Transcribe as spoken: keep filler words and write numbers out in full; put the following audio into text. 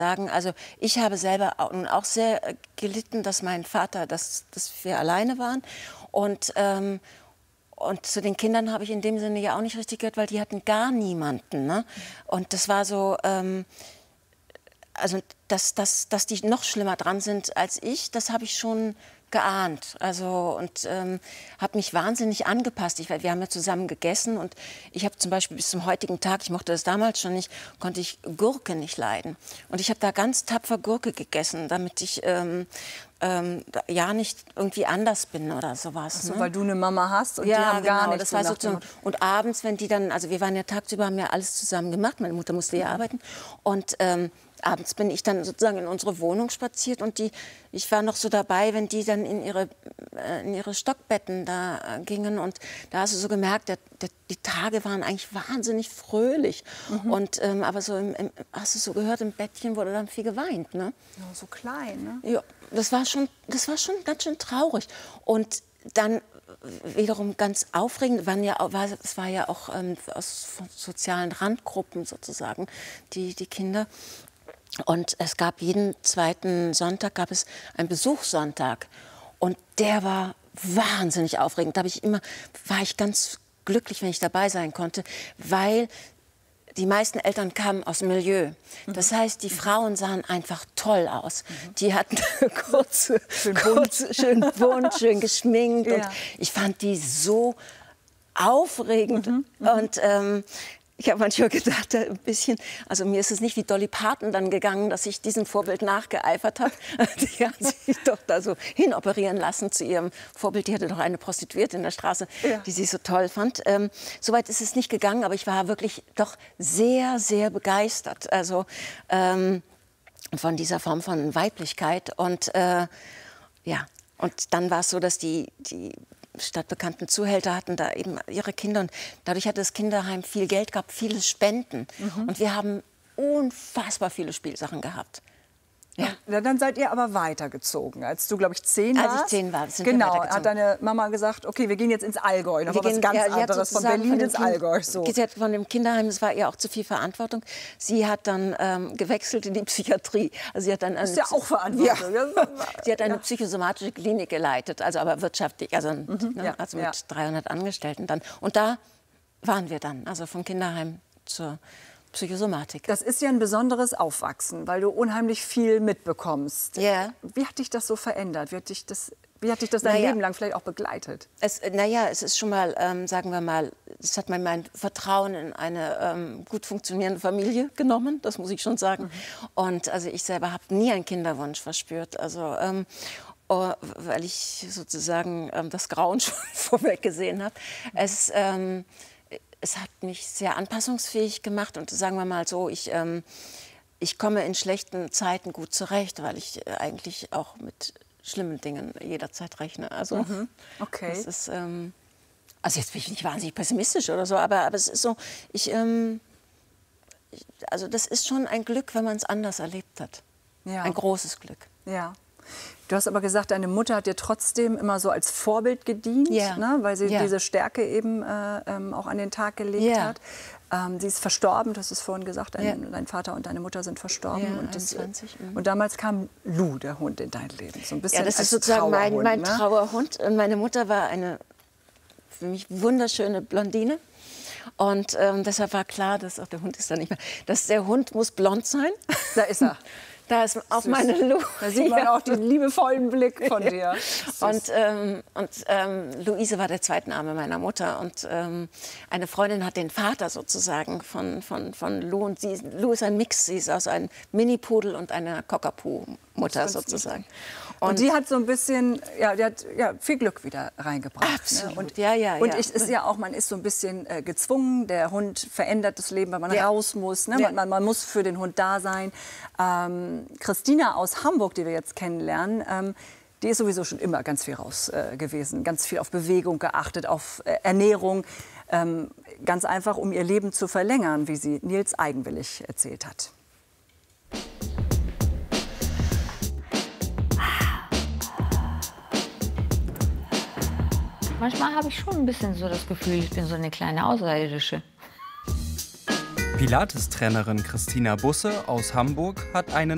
sagen. Also ich habe selber auch, auch sehr gelitten, dass mein Vater, dass, dass wir alleine waren. Und, ähm, und zu den Kindern habe ich in dem Sinne ja auch nicht richtig gehört, weil die hatten gar niemanden. Ne? Und das war so, ähm, also dass, dass, dass die noch schlimmer dran sind als ich, das habe ich schon geahnt. Also und ähm, habe mich wahnsinnig angepasst. Ich, wir haben ja zusammen gegessen und ich habe zum Beispiel bis zum heutigen Tag, ich mochte das damals schon nicht, konnte ich Gurke nicht leiden. Und ich habe da ganz tapfer Gurke gegessen, damit ich ähm, ähm, ja nicht irgendwie anders bin oder sowas. Ach so, ne? weil du eine Mama hast und ja, die haben genau, gar nichts. das war so zum, und abends, wenn die dann, also wir waren ja tagsüber, haben ja alles zusammen gemacht. Meine Mutter musste ja arbeiten und ähm, abends bin ich dann sozusagen in unsere Wohnung spaziert und die, ich war noch so dabei, wenn die dann in ihre, äh, in ihre Stockbetten da äh, gingen und da hast du so gemerkt, der, der, die Tage waren eigentlich wahnsinnig fröhlich. Mhm. Und, ähm, aber so im, im, hast du so gehört, im Bettchen wurde dann viel geweint. Ne? Ja, so klein, ne? Ja, das war schon, das war schon ganz schön traurig. Und dann wiederum ganz aufregend, waren ja, war, es war ja auch ähm, aus sozialen Randgruppen sozusagen, die, die Kinder. Und es gab jeden zweiten Sonntag gab es einen Besuchssonntag und der war wahnsinnig aufregend. Da habe ich immer, war ich ganz glücklich, wenn ich dabei sein konnte, weil die meisten Eltern kamen aus dem Milieu. Das heißt, die Frauen sahen einfach toll aus. Mhm. Die hatten kurze, schön bunt, schön, bunt, schön geschminkt. Ja. Und ich fand die so aufregend. Mhm. Und ähm, ich habe manchmal gedacht, ein bisschen, also mir ist es nicht wie Dolly Parton dann gegangen, dass ich diesem Vorbild nachgeeifert habe. Die hat sich doch da so hinoperieren lassen zu ihrem Vorbild. Die hatte doch eine Prostituierte in der Straße, ja. die sie so toll fand. Ähm, Soweit ist es nicht gegangen, aber ich war wirklich doch sehr, sehr begeistert. Also ähm, von dieser Form von Weiblichkeit. Und äh, ja, und dann war es so, dass die, die stadtbekannten Zuhälter hatten da eben ihre Kinder und dadurch hat das Kinderheim viel Geld gehabt, viele Spenden. Mhm. Und wir haben unfassbar viele Spielsachen gehabt. Ja. Ja, dann seid ihr aber weitergezogen. Als du, glaube ich, zehn warst. Als ich zehn war, sind genau, wir hat deine Mama gesagt, okay, wir gehen jetzt ins Allgäu. Noch was ganz ja, anderes, von Berlin von ins kind, Allgäu. So. Sie hat von dem Kinderheim, das war ihr auch zu viel Verantwortung. Sie hat dann ähm, gewechselt in die Psychiatrie. Also sie hat dann eine, das ist ja auch Verantwortung. Ja. Sie hat eine ja. psychosomatische Klinik geleitet, also aber wirtschaftlich, also, mhm, ne, ja, also mit ja. dreihundert Angestellten dann. Und da waren wir dann, also vom Kinderheim zur Psychosomatik. Das ist ja ein besonderes Aufwachsen, weil du unheimlich viel mitbekommst. Yeah. Wie hat dich das so verändert? Wie hat dich das, wie hat dich das dein naja. Leben lang vielleicht auch begleitet? Es, naja, es ist schon mal, ähm, sagen wir mal, es hat mir mein Vertrauen in eine ähm, gut funktionierende Familie genommen, das muss ich schon sagen. Mhm. Und also ich selber habe nie einen Kinderwunsch verspürt. Also, ähm, oh, weil ich sozusagen ähm, das Grauen schon vorweg gesehen habe. Mhm. Es, ähm, Es hat mich sehr anpassungsfähig gemacht und sagen wir mal so, ich, ähm, ich komme in schlechten Zeiten gut zurecht, weil ich äh, eigentlich auch mit schlimmen Dingen jederzeit rechne. Also, mhm. okay. das ist, ähm, also jetzt bin ich nicht wahnsinnig pessimistisch oder so, aber, aber es ist so, ich, ähm, ich, also das ist schon ein Glück, wenn man es anders erlebt hat. Ja. Ein großes Glück. Ja. Du hast aber gesagt, deine Mutter hat dir trotzdem immer so als Vorbild gedient, yeah. ne? Weil sie yeah. diese Stärke eben äh, ähm, auch an den Tag gelegt yeah. hat. Ähm, sie ist verstorben, du hast es vorhin gesagt, dein, yeah. dein Vater und deine Mutter sind verstorben. Yeah, und, das, einundzwanzig, mhm. und damals kam Lou, der Hund, in dein Leben. So ein bisschen ja, das als ist sozusagen mein, mein ne? Trauerhund. Und meine Mutter war eine für mich wunderschöne Blondine. Und ähm, deshalb war klar, dass auch der Hund ist da nicht mehr, dass der Hund muss blond sein. Da ist er. Da ist auch meine Lou. Da sieht man ja auch den liebevollen Blick von dir. Und, ähm, und ähm, Luise war der Zweitname meiner Mutter. Und ähm, eine Freundin hat den Vater sozusagen von, von, von Lou. Und sie, Lou ist ein Mix. Sie ist aus einem Mini-Pudel und einer Cockapoo-Mutter sozusagen. Und, und die hat so ein bisschen, ja, die hat ja, viel Glück wieder reingebracht. Absolut. Ne? Und, ja, ja, und ja. es ist ja auch, man ist so ein bisschen äh, gezwungen. Der Hund verändert das Leben, weil man ja. raus muss. Ne? Ja. Man, man, man muss für den Hund da sein. Ähm, Christina aus Hamburg, die wir jetzt kennenlernen, ähm, die ist sowieso schon immer ganz viel raus äh, gewesen, ganz viel auf Bewegung geachtet, auf äh, Ernährung, ähm, ganz einfach, um ihr Leben zu verlängern, wie sie Nils eigenwillig erzählt hat. Manchmal habe ich schon ein bisschen so das Gefühl, ich bin so eine kleine Außerirdische. Pilates-Trainerin Christina Busse aus Hamburg hat einen